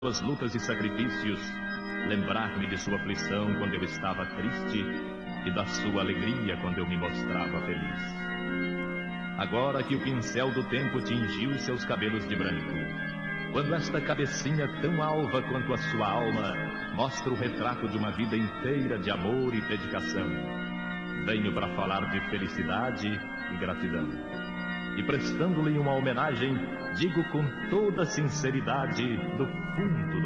suas lutas e sacrifícios, lembrar-me de sua aflição quando eu estava triste e da sua alegria quando eu me mostrava feliz. Agora que o pincel do tempo tingiu seus cabelos de branco, quando esta cabecinha tão alva quanto a sua alma mostra o retrato de uma vida inteira de amor e dedicação, venho para falar de felicidade e gratidão. E prestando-lhe uma homenagem, digo com toda sinceridade, do fundo